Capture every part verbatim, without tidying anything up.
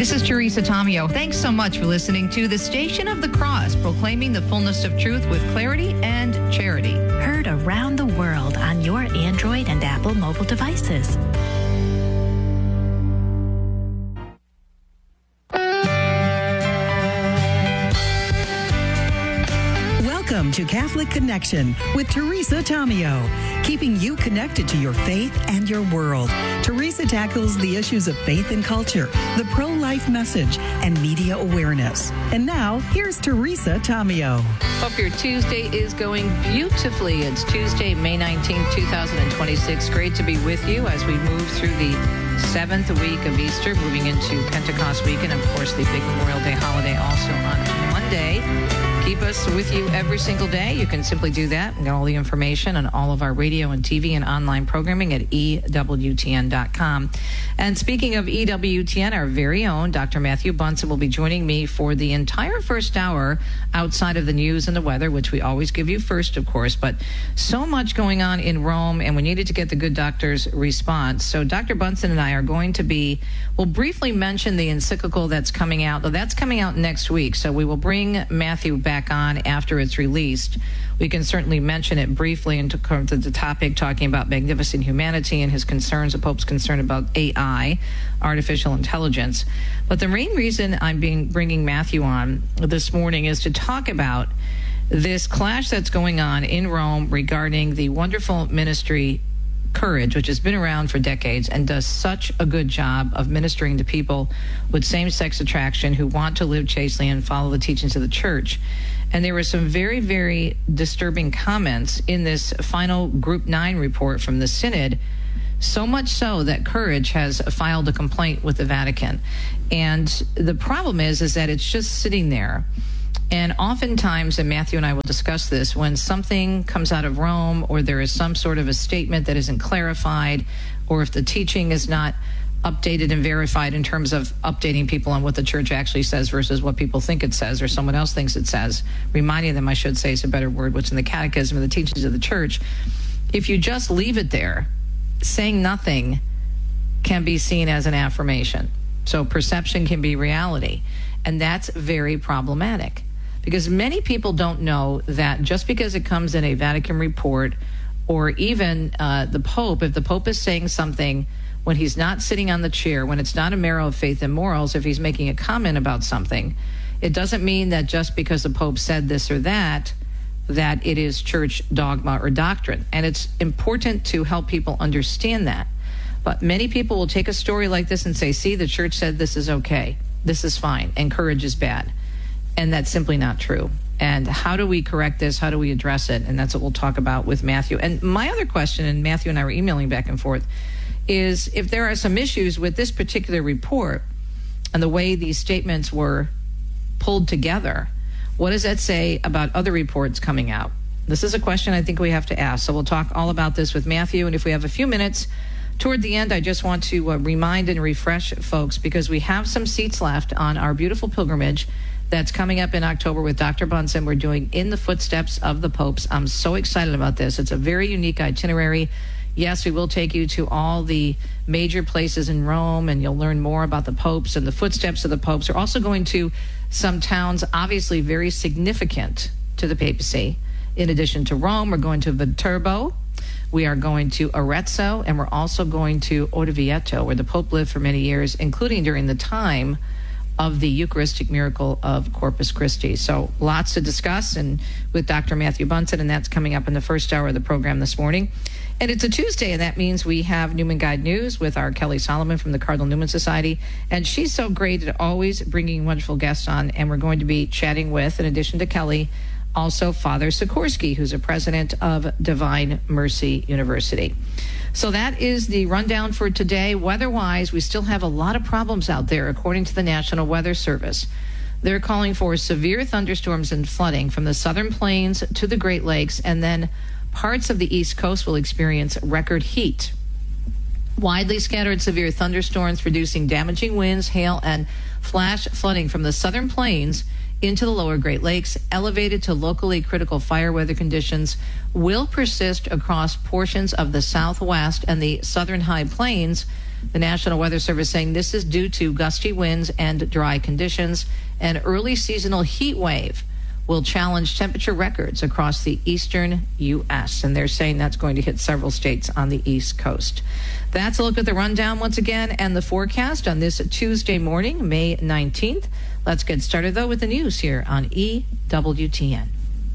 This is Teresa Tomeo. Thanks so much for listening to the Station of the Cross, proclaiming the fullness of truth with clarity and charity. Heard around the world on your Android and Apple mobile devices. Welcome to Catholic Connection with Teresa Tomeo, keeping you connected to your faith and your world. Teresa tackles the issues of faith and culture, the pro-life message, and media awareness. And now, here's Teresa Tomeo. Hope your Tuesday is going beautifully. It's Tuesday, May nineteenth, twenty twenty-six. Great to be with you as we move through the seventh week of Easter, moving into Pentecost weekend. Of course, the big Memorial Day holiday also on Monday. Keep us with you every single day. You can simply do that and get all the information on all of our radio and T V and online programming at E W T N dot com. And speaking of E W T N, our very own Doctor Matthew Bunson will be joining me for the entire first hour outside of the news and the weather, which we always give you first, of course. But so much going on in Rome, and we needed to get the good doctor's response. So Doctor Bunson and I are going to be, we'll briefly mention the encyclical that's coming out. Though that's coming out next week, so we will bring Matthew back on after it's released. We can certainly mention it briefly into the topic, talking about magnificent humanity and his concerns, the Pope's concern about A I, artificial intelligence. But the main reason I'm being bringing Matthew on this morning is to talk about this clash that's going on in Rome regarding the wonderful ministry Courage, which has been around for decades and does such a good job of ministering to people with same-sex attraction who want to live chastely and follow the teachings of the church. And there were some very, very disturbing comments in this final Group nine report from the Synod, so much so that Courage has filed a complaint with the Vatican. And the problem is, is that it's just sitting there. And oftentimes, and Matthew and I will discuss this, when something comes out of Rome or there is some sort of a statement that isn't clarified, or if the teaching is not updated and verified in terms of updating people on what the church actually says versus what people think it says or someone else thinks it says, reminding them, I should say is a better word, what's in the catechism of the teachings of the church, if you just leave it there, saying nothing can be seen as an affirmation. So perception can be reality. And that's very problematic. Because many people don't know that just because it comes in a Vatican report or even uh, the Pope, if the Pope is saying something when he's not sitting on the chair, when it's not a marrow of faith and morals, if he's making a comment about something, it doesn't mean that just because the Pope said this or that, that it is church dogma or doctrine. And it's important to help people understand that. But many people will take a story like this and say, see, the church said this is okay, this is fine, and Courage is bad. And that's simply not true. And how do we correct this? How do we address it? And that's what we'll talk about with Matthew. And my other question, and Matthew and I were emailing back and forth, is if there are some issues with this particular report and the way these statements were pulled together, what does that say about other reports coming out? This is a question I think we have to ask. So we'll talk all about this with Matthew. And if we have a few minutes toward the end, I just want to uh, remind and refresh folks, because we have some seats left on our beautiful pilgrimage that's coming up in October with Doctor Bunson. We're doing In the Footsteps of the Popes. I'm so excited about this. It's a very unique itinerary. Yes, we will take you to all the major places in Rome, and you'll learn more about the popes and the footsteps of the popes. We're also going to some towns obviously very significant to the papacy. In addition to Rome, we're going to Viterbo, we are going to Arezzo, and we're also going to Orvieto, where the Pope lived for many years, including during the time of the Eucharistic miracle of Corpus Christi. So lots to discuss and with Doctor Matthew Bunson, and that's coming up in the first hour of the program this morning. And it's a Tuesday, and that means we have Newman Guide News with our Kelly Solomon from the Cardinal Newman Society. And she's so great at always bringing wonderful guests on, and we're going to be chatting with, in addition to Kelly, also Father Sikorsky, who's a president of Divine Mercy University. So that is the rundown for today. Weather-wise, we still have a lot of problems out there, according to the National Weather Service. They're calling for severe thunderstorms and flooding from the southern plains to the Great Lakes, and then parts of the East Coast will experience record heat. Widely scattered severe thunderstorms producing damaging winds, hail, and flash flooding from the southern plains into the lower Great Lakes, elevated to locally critical fire weather conditions, will persist across portions of the southwest and the southern high plains The National Weather Service saying this is due to gusty winds and dry conditions. An early seasonal heat wave will challenge temperature records across the eastern U S, and they're saying that's going to hit several states on the East Coast. That's a look at the rundown once again and the forecast on this Tuesday morning, May nineteenth. Let's get started, though, with the news here on E W T N.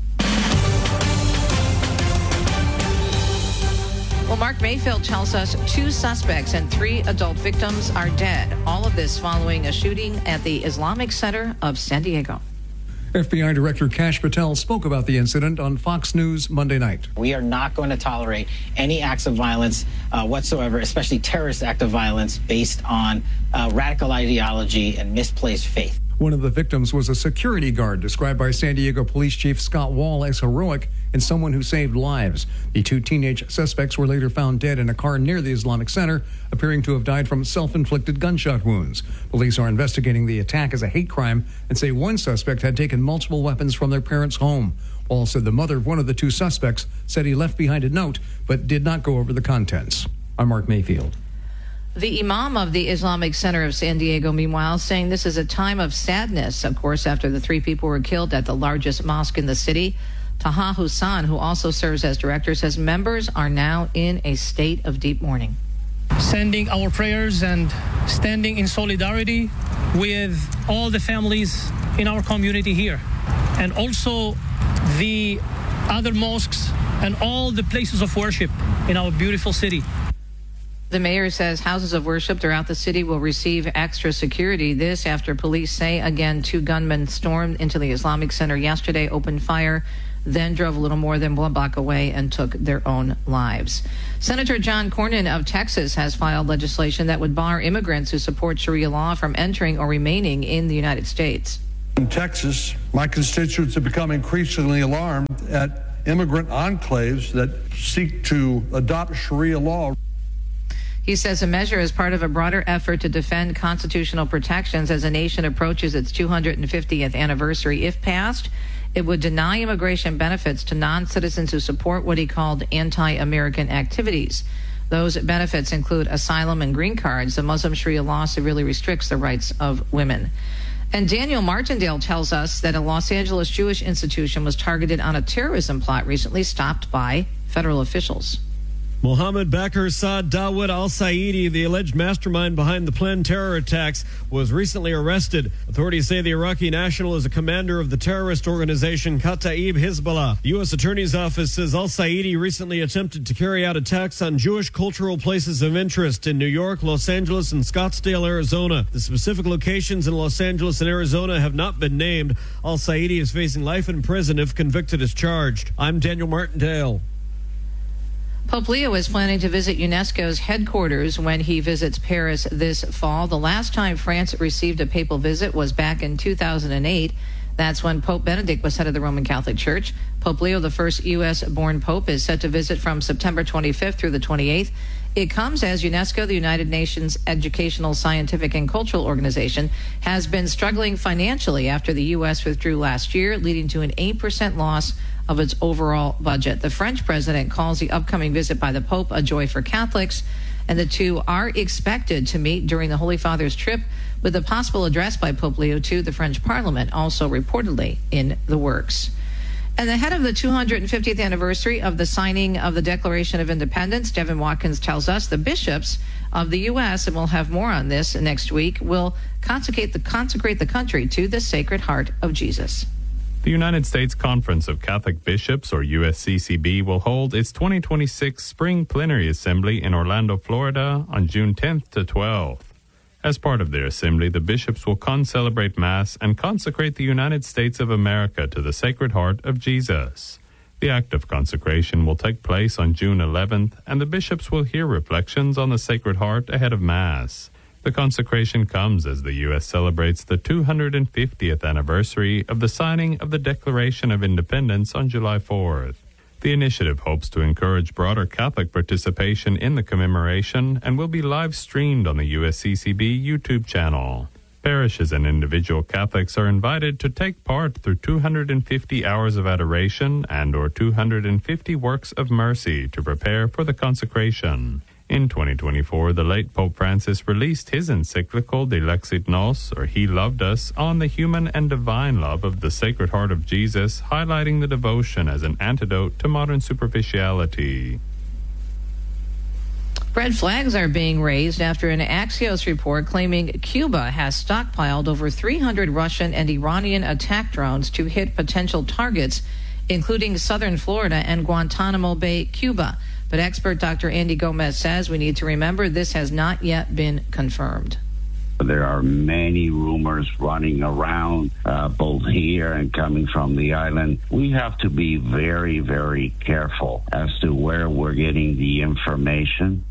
Well, Mark Mayfield tells us two suspects and three adult victims are dead. All of this following a shooting at the Islamic Center of San Diego. F B I Director Kash Patel spoke about the incident on Fox News Monday night. We are not going to tolerate any acts of violence uh, whatsoever, especially terrorist act of violence based on uh, radical ideology and misplaced faith. One of the victims was a security guard described by San Diego Police Chief Scott Wall as heroic and someone who saved lives. The two teenage suspects were later found dead in a car near the Islamic Center, appearing to have died from self-inflicted gunshot wounds. Police are investigating the attack as a hate crime and say one suspect had taken multiple weapons from their parents' home. Wall said the mother of one of the two suspects said he left behind a note but did not go over the contents. I'm Mark Mayfield. The imam of the Islamic Center of San Diego, meanwhile, saying this is a time of sadness, of course, after the three people were killed at the largest mosque in the city. Taha Hussan, who also serves as director, says members are now in a state of deep mourning. Sending our prayers and standing in solidarity with all the families in our community here, and also the other mosques and all the places of worship in our beautiful city. The mayor says houses of worship throughout the city will receive extra security. This after police say, again, two gunmen stormed into the Islamic Center yesterday, opened fire, then drove a little more than one block away and took their own lives. Senator John Cornyn of Texas has filed legislation that would bar immigrants who support Sharia law from entering or remaining in the United States. In Texas, my constituents have become increasingly alarmed at immigrant enclaves that seek to adopt Sharia law. He says the measure is part of a broader effort to defend constitutional protections as the nation approaches its two hundred fiftieth anniversary. If passed, it would deny immigration benefits to non-citizens who support what he called anti-American activities. Those benefits include asylum and green cards. The Muslim Sharia law severely restricts the rights of women. And Daniel Martindale tells us that a Los Angeles Jewish institution was targeted on a terrorism plot recently, stopped by federal officials. Mohammed Bakr Saad Dawood al-Saidi, the alleged mastermind behind the planned terror attacks, was recently arrested. Authorities say the Iraqi national is a commander of the terrorist organization Kataib Hezbollah. The U S Attorney's Office says al-Saidi recently attempted to carry out attacks on Jewish cultural places of interest in New York, Los Angeles, and Scottsdale, Arizona. The specific locations in Los Angeles and Arizona have not been named. Al-Saidi is facing life in prison if convicted as charged. I'm Daniel Martindale. Pope Leo is planning to visit UNESCO's headquarters when he visits Paris this fall. The last time France received a papal visit was back in two thousand eight. That's when Pope Benedict was head of the Roman Catholic Church. Pope Leo, the first U S-born pope, is set to visit from September twenty-fifth through the twenty-eighth. It comes as UNESCO, the United Nations Educational, Scientific, and Cultural Organization, has been struggling financially after the U S withdrew last year, leading to an eight percent loss of its overall budget. The French president calls the upcoming visit by the Pope a joy for Catholics, and the two are expected to meet during the Holy Father's trip, with a possible address by Pope Leo to the French Parliament also reportedly in the works. And ahead of the two hundred fiftieth anniversary of the signing of the Declaration of Independence, Devin Watkins tells us the bishops of the U S, and we'll have more on this next week, will consecrate the, consecrate the country to the Sacred Heart of Jesus. The United States Conference of Catholic Bishops, or U S C C B, will hold its twenty twenty-six Spring Plenary Assembly in Orlando, Florida on June tenth to twelfth. As part of their assembly, the bishops will con-celebrate Mass and consecrate the United States of America to the Sacred Heart of Jesus. The act of consecration will take place on June eleventh, and the bishops will hear reflections on the Sacred Heart ahead of Mass. The consecration comes as the U S celebrates the two hundred fiftieth anniversary of the signing of the Declaration of Independence on July fourth. The initiative hopes to encourage broader Catholic participation in the commemoration and will be live-streamed on the U S C C B YouTube channel. Parishes and individual Catholics are invited to take part through two hundred fifty hours of adoration and or two hundred fifty works of mercy to prepare for the consecration. In twenty twenty-four, the late Pope Francis released his encyclical Dilexit Nos, or He Loved Us, on the human and divine love of the Sacred Heart of Jesus, highlighting the devotion as an antidote to modern superficiality. Red flags are being raised after an Axios report claiming Cuba has stockpiled over three hundred Russian and Iranian attack drones to hit potential targets, including southern Florida and Guantanamo Bay, Cuba. But expert Doctor Andy Gomez says we need to remember this has not yet been confirmed. There are many rumors running around, uh, both here and coming from the island. We have to be very, very careful as to where we're getting the information.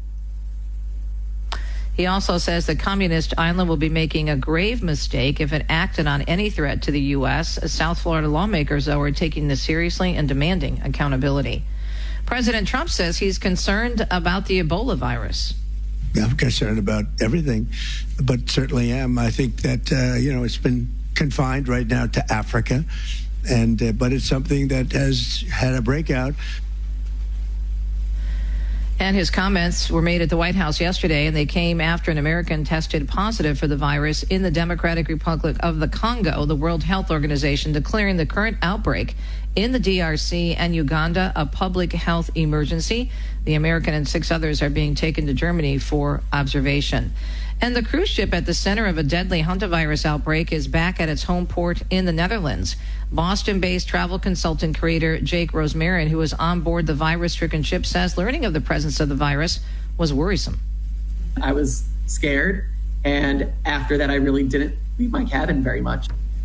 He also says the communist island will be making a grave mistake if it acted on any threat to the U S. South Florida lawmakers, though, are taking this seriously and demanding accountability. President Trump says he's concerned about the Ebola virus. I'm concerned about everything, but certainly am. I think that, uh, you know, it's been confined right now to Africa, and uh, but it's something that has had a breakout. And his comments were made at the White House yesterday, and they came after an American tested positive for the virus in the Democratic Republic of the Congo, the World Health Organization declaring the current outbreak in the D R C and Uganda a public health emergency. The American and six others are being taken to Germany for observation. And the cruise ship at the center of a deadly hantavirus outbreak is back at its home port in the Netherlands. Boston-based travel consultant creator Jake Rosmarin, who was on board the virus-stricken ship, says learning of the presence of the virus was worrisome. I was scared, and after that, I really didn't leave my cabin very much.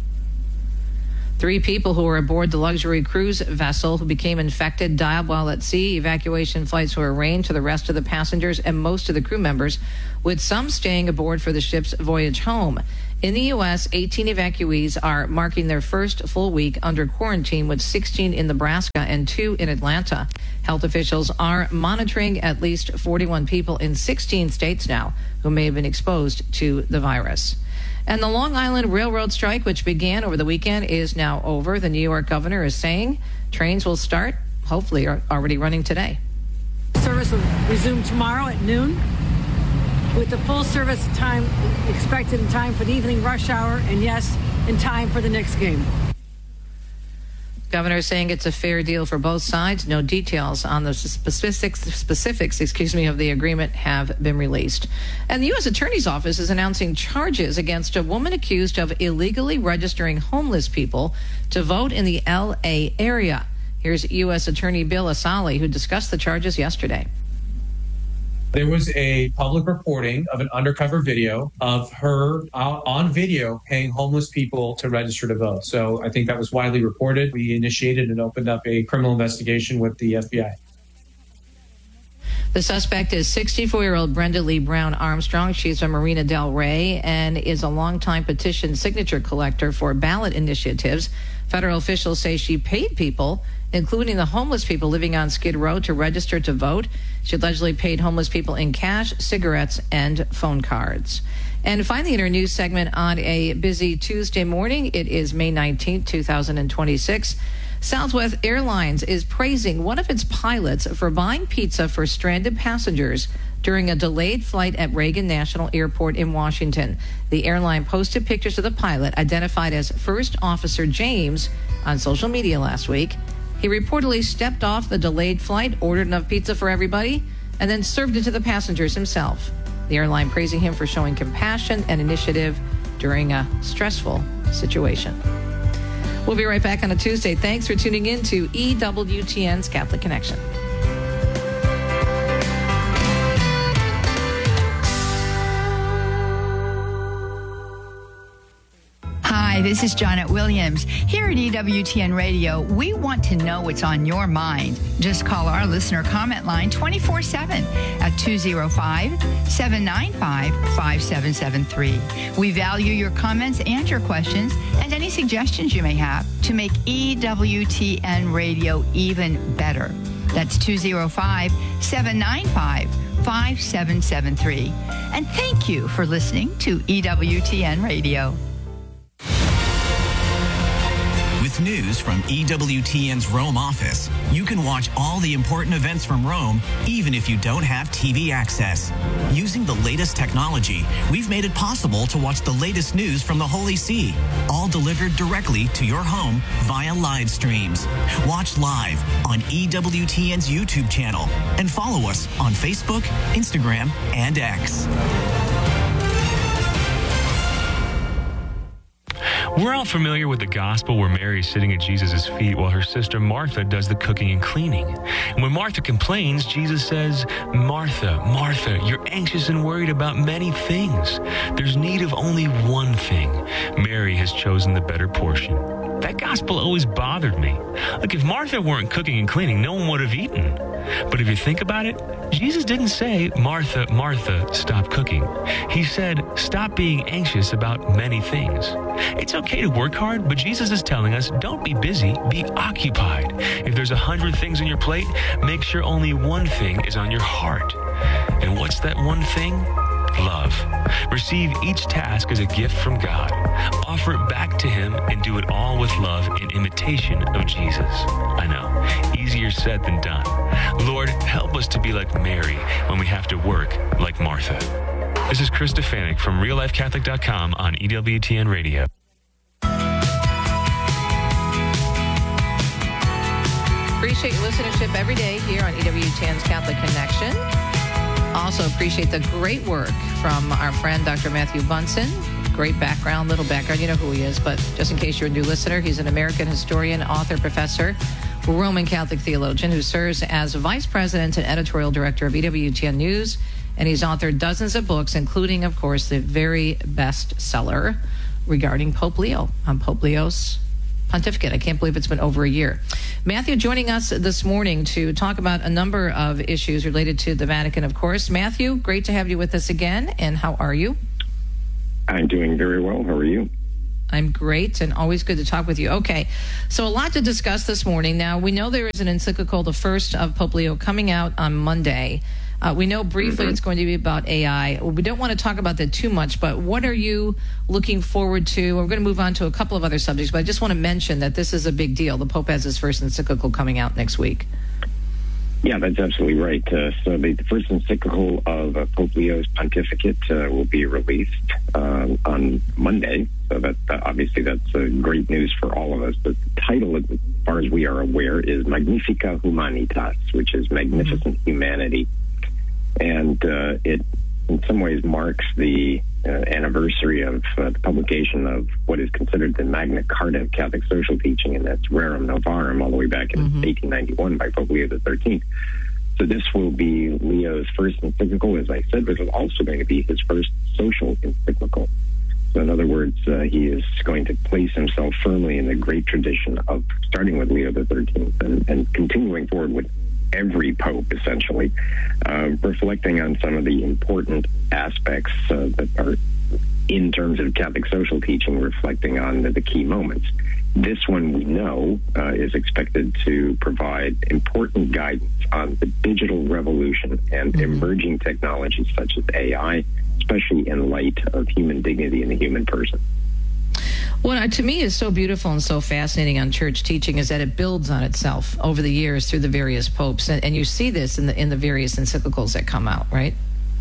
Three people who were aboard the luxury cruise vessel who became infected died while at sea. Evacuation flights were arranged to the rest of the passengers and most of the crew members, with some staying aboard for the ship's voyage home. In the U S, eighteen evacuees are marking their first full week under quarantine, with sixteen in Nebraska and two in Atlanta. Health officials are monitoring at least forty-one people in sixteen states now who may have been exposed to the virus. And the Long Island Railroad strike, which began over the weekend, is now over. The New York governor is saying trains will start, hopefully are already running today. Service will resume tomorrow at noon, with the full service time expected in time for the evening rush hour, and yes, in time for the Knicks game. Governor is saying it's a fair deal for both sides. No details on the specifics, specifics, excuse me, of the agreement have been released. And the U S Attorney's Office is announcing charges against a woman accused of illegally registering homeless people to vote in the L A area. Here's U S Attorney Bill Asali, who discussed the charges yesterday. There was a public reporting of an undercover video of her uh, on video paying homeless people to register to vote. So I think that was widely reported. We initiated and opened up a criminal investigation with the F B I. The suspect is sixty-four-year-old Brenda Lee Brown Armstrong. She's from Marina Del Rey and is a longtime petition signature collector for ballot initiatives. Federal officials say she paid people, including the homeless people living on Skid Row, to register to vote. She allegedly paid homeless people in cash, cigarettes, and phone cards. And finally, in our news segment on a busy Tuesday morning, it is May nineteenth, two thousand twenty-six. Southwest Airlines is praising one of its pilots for buying pizza for stranded passengers during a delayed flight at Reagan National Airport in Washington. The airline posted pictures of the pilot, identified as First Officer James, on social media last week. He reportedly stepped off the delayed flight, ordered enough pizza for everybody, and then served it to the passengers himself. The airline praising him for showing compassion and initiative during a stressful situation. We'll be right back on a Tuesday. Thanks for tuning in to E W T N's Catholic Connection. Hi, this is Janet Williams. Here at E W T N Radio, we want to know what's on your mind. Just call our listener comment line twenty-four seven at two oh five, seven nine five, five seven seven three. We value your comments and your questions and any suggestions you may have to make E W T N Radio even better. That's two oh five, seven nine five, five seven seven three. And thank you for listening to E W T N Radio. latest news from E W T N's Rome office. You can watch all the important events from Rome, even if you don't have T V access. Using the latest technology, we've made it possible to watch the latest news from the Holy See, all delivered directly to your home via live streams. Watch live on E W T N's YouTube channel and follow us on Facebook, Instagram, and X. We're all familiar with the gospel where Mary is sitting at Jesus' feet while her sister Martha does the cooking and cleaning. And when Martha complains, Jesus says, Martha, Martha, you're anxious and worried about many things. There's need of only one thing. Mary has chosen the better portion. That gospel always bothered me. Like, if Martha weren't cooking and cleaning, no one would have eaten. But if you think about it, Jesus didn't say, Martha, Martha, stop cooking. He said, stop being anxious about many things. It's okay to work hard, but Jesus is telling us, don't be busy, be occupied. If there's a hundred things on your plate, make sure only one thing is on your heart. And what's that one thing? Love. Receive each task as a gift from God. Offer it back to Him and do it all with love in imitation of Jesus. I know, easier said than done. Lord, help us to be like Mary when we have to work like Martha. This is Chris Stefanik from real life catholic dot com on E W T N Radio. Appreciate your listenership every day here on E W T N's Catholic Connection. Also appreciate the great work from our friend Doctor Matthew Bunson. Great background, little background. You know who he is, but just in case you're a new listener, he's an American historian, author, professor, Roman Catholic theologian who serves as vice president and editorial director of E W T N News. And he's authored dozens of books, including, of course, the very best seller regarding Pope Leo, on Pope Leo's pontificate. I can't believe it's been over a year. Matthew joining us this morning to talk about a number of issues related to the Vatican, of course. Matthew, great to have you with us again. And how are you? I'm doing very well. How are you? I'm great, and always good to talk with you. Okay, so a lot to discuss this morning. Now, we know there is an encyclical, the first of Pope Leo, coming out on Monday. Uh, we know briefly mm-hmm. it's going to be about A I. We don't want to talk about that too much, but what are you looking forward to? We're going to move on to a couple of other subjects, but I just want to mention that this is a big deal. The Pope has his first encyclical coming out next week. Yeah, that's absolutely right. Uh, so the, the first encyclical of uh, Pope Leo's pontificate uh, will be released uh, on Monday. So that, that obviously that's uh, great news for all of us. The title, as far as we are aware, is Magnifica Humanitas, which is Magnificent mm-hmm. Humanity. And uh, it, in some ways, marks the uh, anniversary of uh, the publication of what is considered the Magna Carta of Catholic social teaching, and that's Rerum Novarum, all the way back in mm-hmm. eighteen ninety-one by Pope Leo the thirteenth. So this will be Leo's first encyclical, as I said, but it's also going to be his first social encyclical. So in other words, uh, he is going to place himself firmly in the great tradition of starting with Leo the thirteenth and, and continuing forward with every pope, essentially, uh, reflecting on some of the important aspects uh, that are in terms of Catholic social teaching, reflecting on the, the key moments. This one, we know, uh, is expected to provide important guidance on the digital revolution and mm-hmm. emerging technologies such as A I, especially in light of human dignity and the human person. What to me is so beautiful and so fascinating on church teaching is that it builds on itself over the years through the various popes, and, and you see this in the in the various encyclicals that come out, right?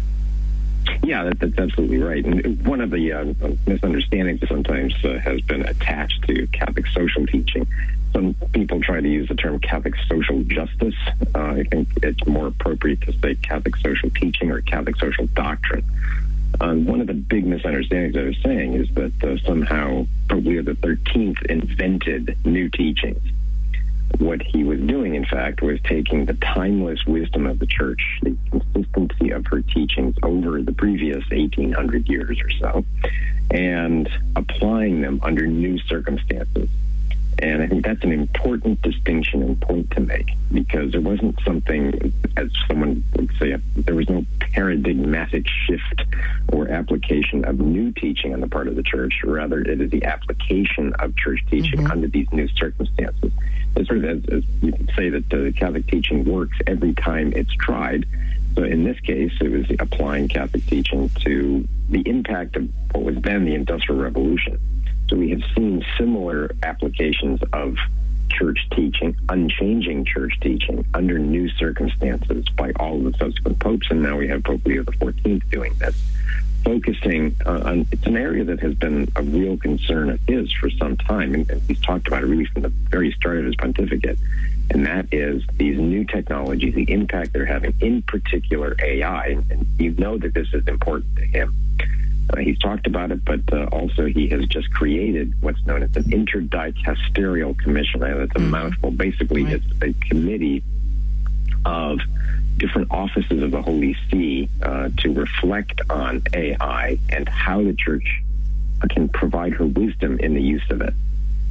Yeah, that, that's absolutely right. And one of the uh, misunderstandings sometimes uh, has been attached to Catholic social teaching. Some people try to use the term Catholic social justice. Uh, I think it's more appropriate to say Catholic social teaching or Catholic social doctrine. Um, one of the big misunderstandings I was saying is that uh, somehow Pope Leo the thirteenth invented new teachings. What he was doing, in fact, was taking the timeless wisdom of the Church, the consistency of her teachings over the previous eighteen hundred years or so, and applying them under new circumstances. And I think that's an important distinction and point to make, because there wasn't something, as someone would say, there was no paradigmatic shift or application of new teaching on the part of the Church. Rather, it is the application of Church teaching mm-hmm. under these new circumstances. It's sort of as, as you can say that the Catholic teaching works every time it's tried. So in this case, it was applying Catholic teaching to the impact of what was then the Industrial Revolution. So we have seen similar applications of church teaching, unchanging church teaching, under new circumstances by all of the subsequent popes, and now we have Pope Leo the fourteenth doing this, focusing uh, on, it's an area that has been a real concern of his for some time, and, and he's talked about it really from the very start of his pontificate, and that is these new technologies, the impact they're having, in particular A I, and, and you know that this is important to him. Uh, he's talked about it, but uh, also he has just created what's known as an interdicasterial commission. Now, that's a mm-hmm. mouthful. Basically, right. It's a committee of different offices of the Holy See uh, to reflect on A I and how the church can provide her wisdom in the use of it.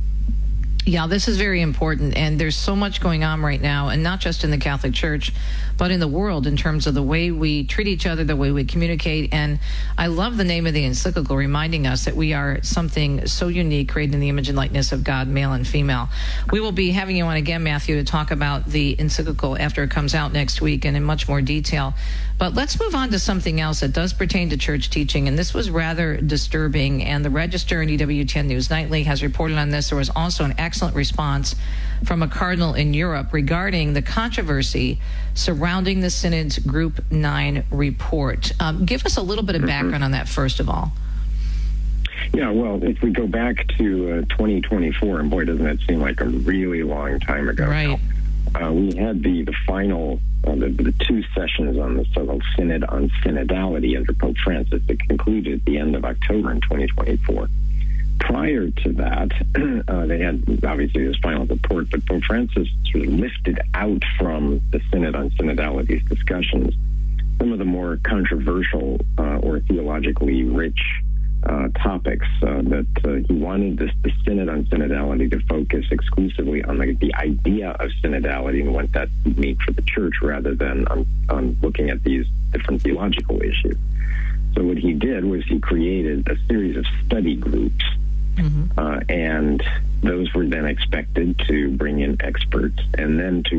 Yeah, this is very important, and there's so much going on right now, and not just in the Catholic Church, but in the world in terms of the way we treat each other, the way we communicate. And I love the name of the encyclical, reminding us that we are something so unique, created in the image and likeness of God, male and female. We will be having you on again, Matthew, to talk about the encyclical after it comes out next week and in much more detail. But let's move on to something else that does pertain to church teaching, and this was rather disturbing, and the Register and E W T N News Nightly has reported on this. There was also an excellent response from a cardinal in Europe regarding the controversy surrounding the Synod's Group nine report. Um, give us a little bit of background on that, first of all. Yeah, well, if we go back to uh, twenty twenty-four, and boy, doesn't that seem like a really long time ago. Right. Uh, we had the, the final, uh, the, the two sessions on the so-called Synod on Synodality under Pope Francis that concluded at the end of October in twenty twenty-four. Prior to that, uh, they had obviously this final report, but Pope Francis sort of lifted out from the Synod on Synodality's discussions some of the more controversial uh, or theologically rich uh, topics uh, that uh, he wanted this the Synod on Synodality to focus exclusively on the, the idea of synodality and what that would mean for the church, rather than on, on looking at these different theological issues. So what he did was he created a series of study groups, mm-hmm. uh, and those were then expected to bring in experts and then to